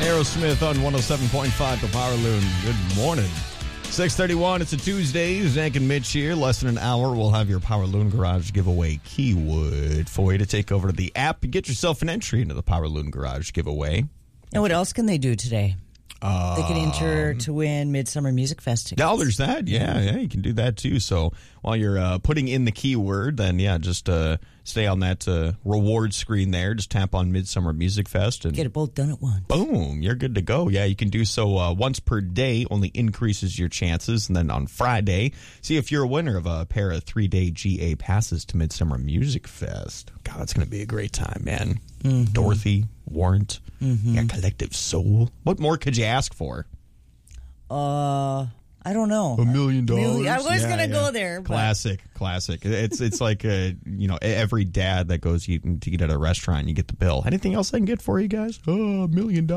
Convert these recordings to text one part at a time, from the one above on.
Aerosmith on 107.5 The Power Loon. Good morning. 6:31, it's a Tuesday. Zach and Mitch here. Less than an hour, we'll have your Power Loon Garage giveaway keyword for you to take over to the app and get yourself an entry into the Power Loon Garage giveaway. And what else can they do today? They can enter to win Midsummer Music Fest tickets. Oh, there's that. Yeah, you can do that too. So while you're putting in the keyword, then just stay on that reward screen there. Just tap on Midsummer Music Fest and get it both done at once. Boom, you're good to go. Yeah, you can do so once per day. Only increases your chances. And then on Friday, see if you're a winner of a pair of 3-day GA passes to Midsummer Music Fest. God, it's going to be a great time, man. Mm-hmm. Dorothy, Warrant, Collective Soul. What more could you ask for? I don't know. $1 million. I was going to go there. Classic. It's like every dad that goes to eat at a restaurant, you get the bill. Anything else I can get for you guys? $1 million.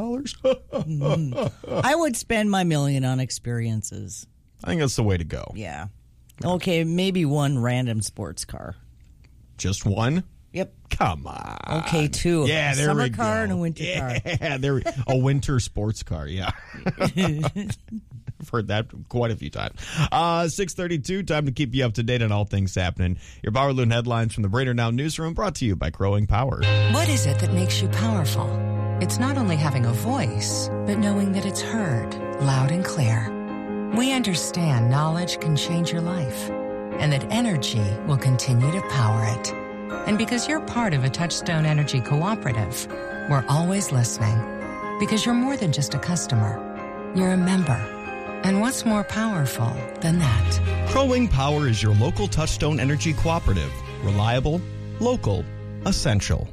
I would spend my $1 million on experiences. I think that's the way to go. Yeah. Okay, maybe one random sports car. Just one? Yep. Come on. Okay, two. Yeah, there Summer we go. car and a winter car. Yeah, a winter sports car. Yeah. I've heard that quite a few times. 6:32, time to keep you up to date on all things happening. Your Power Loon headlines from the Brainerd Now Newsroom, brought to you by Crowing Power. What is it that makes you powerful? It's not only having a voice, but knowing that it's heard loud and clear. We understand knowledge can change your life, and that energy will continue to power it. And because you're part of a Touchstone Energy cooperative, we're always listening. Because you're more than just a customer. You're a member. And what's more powerful than that? Crowing Power is your local Touchstone Energy cooperative. Reliable, local, essential.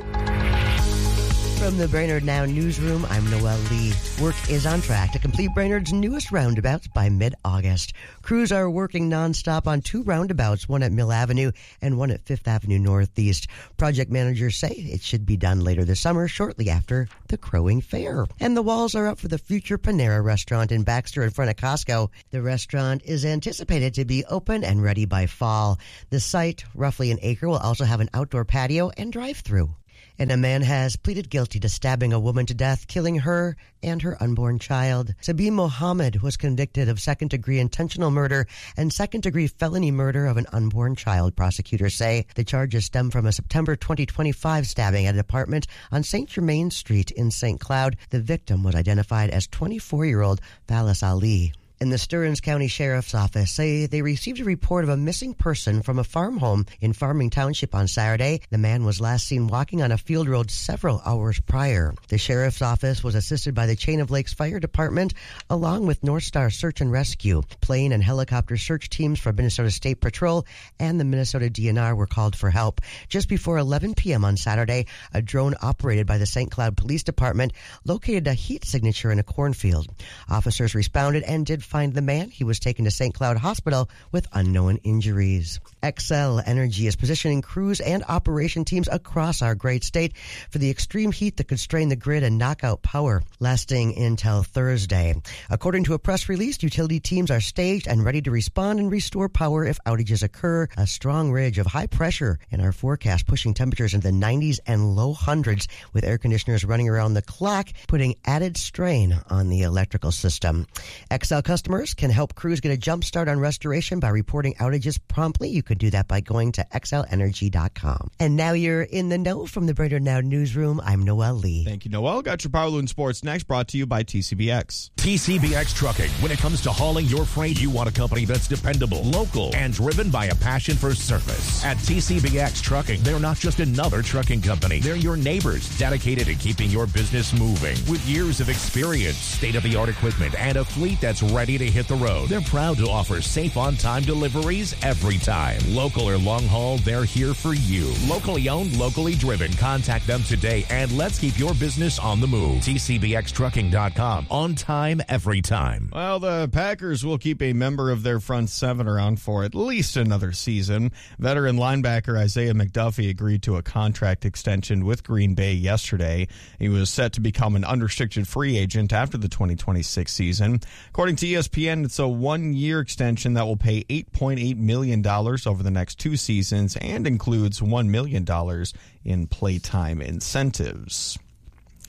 From the Brainerd Now Newsroom, I'm Noelle Lee. Work is on track to complete Brainerd's newest roundabouts by mid-August. Crews are working nonstop on 2 roundabouts, one at Mill Avenue and one at 5th Avenue Northeast. Project managers say it should be done later this summer, shortly after the Crowing Fair. And the walls are up for the future Panera restaurant in Baxter in front of Costco. The restaurant is anticipated to be open and ready by fall. The site, roughly an acre, will also have an outdoor patio and drive-through. And a man has pleaded guilty to stabbing a woman to death, killing her and her unborn child. Sabeen Mohammed was convicted of second-degree intentional murder and second-degree felony murder of an unborn child, prosecutors say. The charges stem from a September 2025 stabbing at an apartment on St. Germain Street in St. Cloud. The victim was identified as 24-year-old Falis Ali. And the Stearns County Sheriff's Office say they received a report of a missing person from a farm home in Farming Township on Saturday. The man was last seen walking on a field road several hours prior. The Sheriff's Office was assisted by the Chain of Lakes Fire Department along with North Star Search and Rescue. Plane and helicopter search teams from Minnesota State Patrol and the Minnesota DNR were called for help. Just before 11 p.m. on Saturday, a drone operated by the St. Cloud Police Department located a heat signature in a cornfield. Officers responded and did find the man. He was taken to St. Cloud Hospital with unknown injuries. Xcel Energy is positioning crews and operation teams across our great state for the extreme heat that could strain the grid and knock out power, lasting until Thursday. According to a press release, utility teams are staged and ready to respond and restore power if outages occur. A strong ridge of high pressure in our forecast, pushing temperatures into the 90s and low hundreds, with air conditioners running around the clock, putting added strain on the electrical system. Xcel customers can help crews get a jump start on restoration by reporting outages promptly. You could do that by going to xlenergy.com. And now you're in the know from the Brainerd Now Newsroom. I'm Noelle Lee. Thank you, Noelle. Got your Power Loon Sports next, brought to you by TCBX. TCBX Trucking. When it comes to hauling your freight, you want a company that's dependable, local, and driven by a passion for service. At TCBX Trucking, they're not just another trucking company. They're your neighbors, dedicated to keeping your business moving. With years of experience, state-of-the-art equipment, and a fleet that's ready to hit the road. They're proud to offer safe on-time deliveries every time. Local or long haul, they're here for you. Locally owned, locally driven. Contact them today and let's keep your business on the move. TCBXtrucking.com. On time, every time. Well, the Packers will keep a member of their front seven around for at least another season. Veteran linebacker Isaiah McDuffie agreed to a contract extension with Green Bay yesterday. He was set to become an unrestricted free agent after the 2026 season. According to ESPN, it's a one-year extension that will pay $8.8 million over the next 2 seasons and includes $1 million in playtime incentives.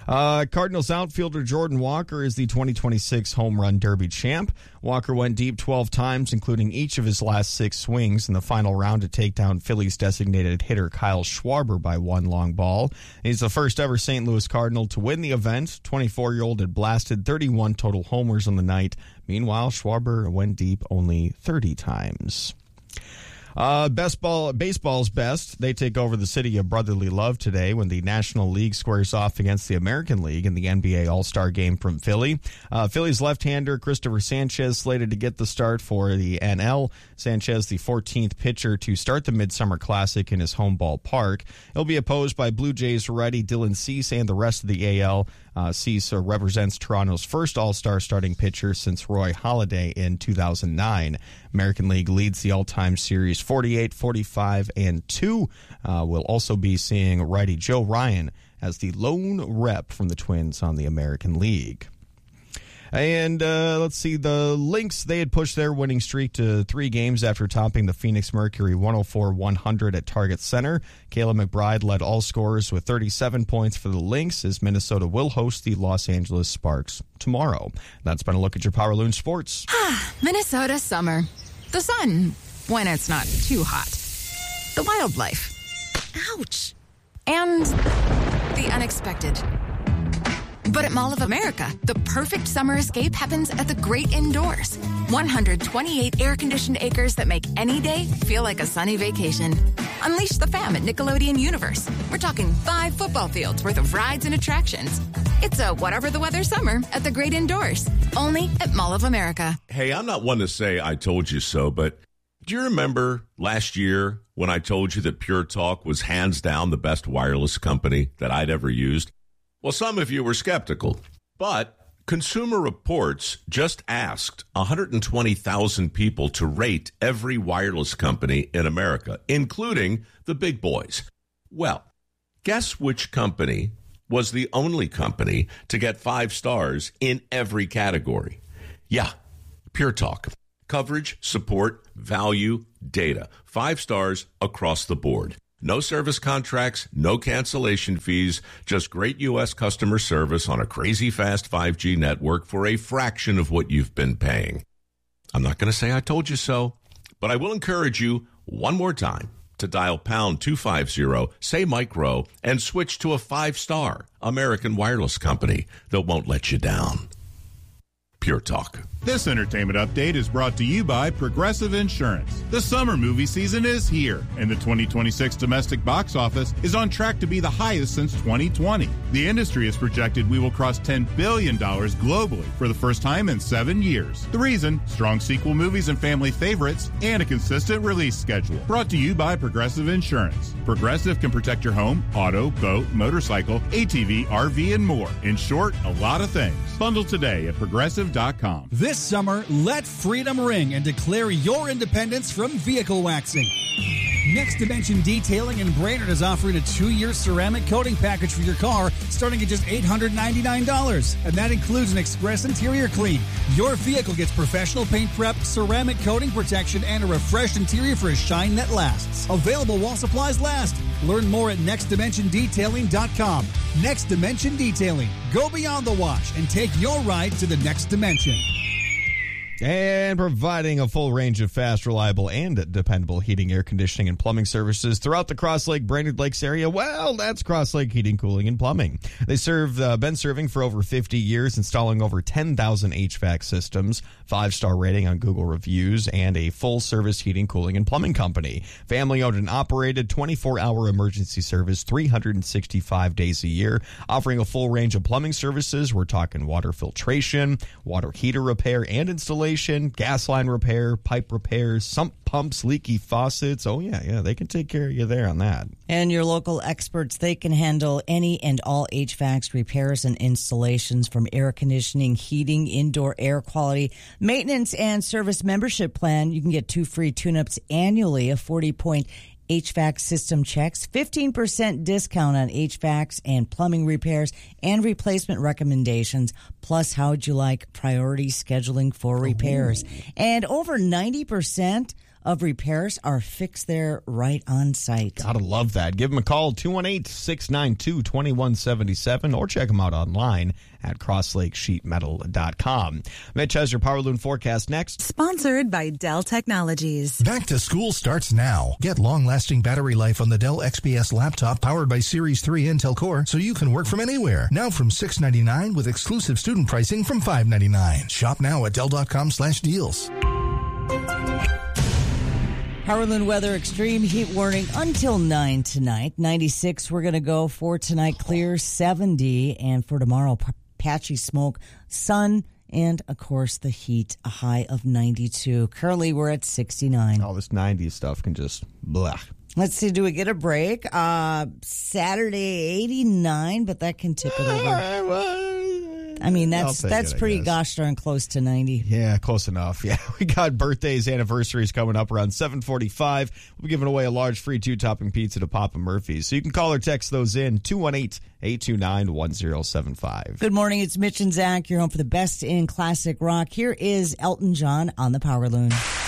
Cardinals outfielder Jordan Walker is the 2026 Home Run Derby champ. Walker went deep 12 times, including each of his last 6 swings in the final round to take down Phillies designated hitter Kyle Schwarber by 1 long ball. He's the first ever St. Louis Cardinal to win the event. 24-year-old had blasted 31 total homers on the night. Meanwhile, Schwarber went deep only 30 times. Baseball's best. They take over the city of brotherly love today when the National League squares off against the American League in the NBA All-Star Game from Philly. Philly's left-hander Christopher Sanchez slated to get the start for the NL. Sanchez, the 14th pitcher to start the Midsummer Classic in his home ballpark. He'll be opposed by Blue Jays righty Dylan Cease and the rest of the AL. Cease represents Toronto's first All-Star starting pitcher since Roy Halladay in 2009. American League leads the all-time series 48-45-2. We'll also be seeing righty Joe Ryan as the lone rep from the Twins on the American League. And let's see, the Lynx, they had pushed their winning streak to 3 games after topping the Phoenix Mercury 104-100 at Target Center. Kayla McBride led all scorers with 37 points for the Lynx as Minnesota will host the Los Angeles Sparks tomorrow. That's been a look at your Power Loon Sports. Minnesota summer. The sun, when it's not too hot. The wildlife. Ouch. And the unexpected. But at Mall of America, the perfect summer escape happens at the great indoors. 128 air-conditioned acres that make any day feel like a sunny vacation. Unleash the fam at Nickelodeon Universe. We're talking 5 football fields worth of rides and attractions. It's a whatever the weather summer at the great indoors. Only at Mall of America. Hey, I'm not one to say I told you so, but do you remember last year when I told you that Pure Talk was hands down the best wireless company that I'd ever used? Well, some of you were skeptical, but Consumer Reports just asked 120,000 people to rate every wireless company in America, including the big boys. Well, guess which company was the only company to get 5 stars in every category? Yeah, Pure Talk. Coverage, support, value, data. 5 stars across the board. No service contracts, no cancellation fees, just great U.S. customer service on a crazy fast 5G network for a fraction of what you've been paying. I'm not going to say I told you so, but I will encourage you one more time to dial pound 250, say micro, and switch to a 5-star American wireless company that won't let you down. Pure Talk. This entertainment update is brought to you by Progressive Insurance. The summer movie season is here, and the 2026 domestic box office is on track to be the highest since 2020. The industry has projected we will cross $10 billion globally for the first time in 7 years. The reason? Strong sequel movies and family favorites, and a consistent release schedule. Brought to you by Progressive Insurance. Progressive can protect your home, auto, boat, motorcycle, ATV, RV, and more. In short, a lot of things. Bundle today at Progressive.com. This summer, let freedom ring and declare your independence from vehicle waxing. Next Dimension Detailing in Brainerd is offering a 2-year ceramic coating package for your car starting at just $899. And that includes an express interior clean. Your vehicle gets professional paint prep, ceramic coating protection, and a refreshed interior for a shine that lasts. Available while supplies last. Learn more at nextdimensiondetailing.com. Next Dimension Detailing. Go beyond the wash and take your ride to the next dimension. And providing a full range of fast, reliable, and dependable heating, air conditioning, and plumbing services throughout the Cross Lake, Brainerd Lakes area. Well, that's Cross Lake Heating, Cooling, and Plumbing. They been serving for over 50 years, installing over 10,000 HVAC systems, 5-star rating on Google reviews, and a full-service heating, cooling, and plumbing company. Family-owned and operated, 24-hour emergency service, 365 days a year, offering a full range of plumbing services. We're talking water filtration, water heater repair and installation, gas line repair, pipe repairs, sump pumps, leaky faucets. Oh, yeah, they can take care of you there on that. And your local experts, they can handle any and all HVAC repairs and installations, from air conditioning, heating, indoor air quality, maintenance, and service membership plan. You can get 2 free tune-ups annually, a 40-point HVAC system checks, 15% discount on HVACs and plumbing repairs and replacement recommendations. Plus, how'd you like priority scheduling for repairs? And over 90% of repairs are fixed there right on site. Gotta love that. Give them a call, 218-692-2177, or check them out online at crosslakesheetmetal.com. Mitch has your Power Loon forecast next. Sponsored by Dell Technologies. Back to school starts now. Get long-lasting battery life on the Dell XPS laptop powered by Series 3 Intel Core so you can work from anywhere. Now from $699 with exclusive student pricing from $599. Shop now at Dell.com/deals. Power Loon weather, extreme heat warning until 9 tonight. 96 we're going to go for tonight, clear 70. And for tomorrow, patchy smoke, sun, and, of course, the heat, a high of 92. Currently, we're at 69. All this 90s stuff can just blah. Let's see, do we get a break? Saturday, 89, but that can tip it over. I mean, that's pretty gosh darn close to 90. Yeah, close enough. Yeah, we got birthdays, anniversaries coming up around 7:45. We'll be giving away a large free 2-topping pizza to Papa Murphy's. So you can call or text those in, 218-829-1075. Good morning, it's Mitch and Zach. You're home for the best in classic rock. Here is Elton John on the Power Loon.